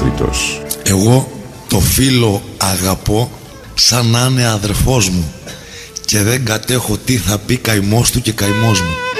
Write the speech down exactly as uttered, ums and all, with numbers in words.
τρίτος. Εγώ το φίλο αγαπώ σαν να είναι αδερφός μου και δεν κατέχω τι θα πει καημός του και καημός μου.